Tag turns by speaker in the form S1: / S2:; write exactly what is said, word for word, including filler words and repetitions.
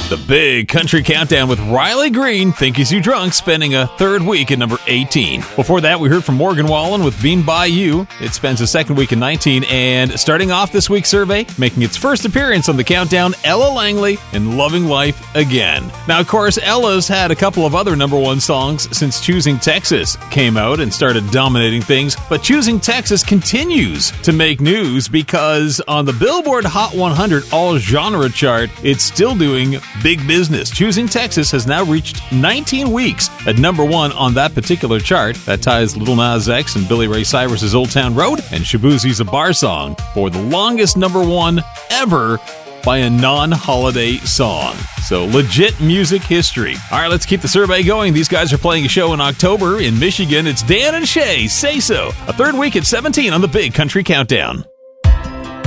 S1: The Big Country Countdown with Riley Green, Think Is You Drunk, spending a third week at number eighteen. Before that, we heard from Morgan Wallen with Being By You. It spends a second week at nineteen. And starting off this week's survey, making its first appearance on the countdown, Ella Langley and Loving Life Again. Now, of course, Ella's had a couple of other number one songs since Choosing Texas came out and started dominating things. But Choosing Texas continues to make news because on the Billboard Hot one hundred All Genre chart, it's still doing big business. Choosing Texas has now reached nineteen weeks at number one on that particular chart. That ties Lil Nas X and Billy Ray Cyrus's Old Town Road and Shaboozey's A Bar Song for the longest number one ever by a non-holiday song. So legit music history. All right, let's keep the survey going. These guys are playing a show in October in Michigan. It's Dan and Shay, Say So. A third week at seventeen on the Big Country Countdown.